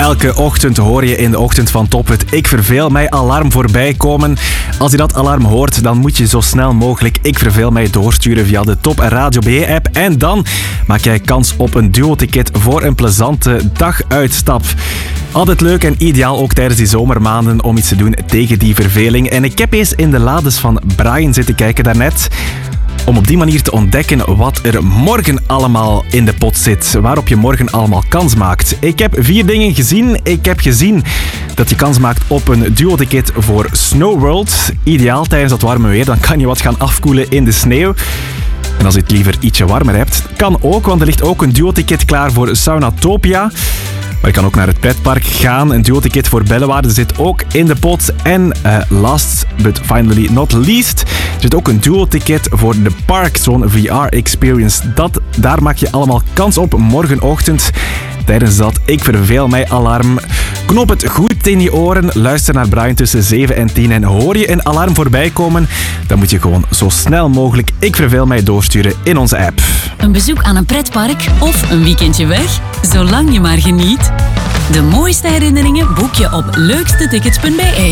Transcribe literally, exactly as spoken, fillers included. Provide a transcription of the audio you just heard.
Elke ochtend hoor je in de ochtend van Top het Ik Verveel Mij alarm voorbij komen. Als je dat alarm hoort, dan moet je zo snel mogelijk Ik Verveel Mij doorsturen via de Top Radio B E-app. En dan maak jij kans op een duo-ticket voor een plezante daguitstap. Altijd leuk en ideaal ook tijdens die zomermaanden om iets te doen tegen die verveling. En ik heb eens in de lades van Brian zitten kijken daarnet, om op die manier te ontdekken wat er morgen allemaal in de pot zit. Waarop je morgen allemaal kans maakt. Ik heb vier dingen gezien. Ik heb gezien dat je kans maakt op een duo-ticket voor Snow World. Ideaal tijdens dat warme weer. Dan kan je wat gaan afkoelen in de sneeuw. En als je het liever ietsje warmer hebt, kan ook, want er ligt ook een duo-ticket klaar voor Saunatopia. Maar je kan ook naar het pretpark gaan. Een duo-ticket voor Bellewaarde zit ook in de pot. En uh, last but finally not least, er zit ook een duo-ticket voor de Parkzone V R-experience. Dat, daar maak je allemaal kans op morgenochtend tijdens dat Ik Verveel Mij alarm. Knop het goed in je oren, luister naar Brian tussen zeven en tien en hoor je een alarm voorbij komen, dan moet je gewoon zo snel mogelijk Ik Verveel Mij doorsturen in onze app. Een bezoek aan een pretpark of een weekendje weg, zolang je maar geniet. De mooiste herinneringen boek je op leukste tickets punt b e.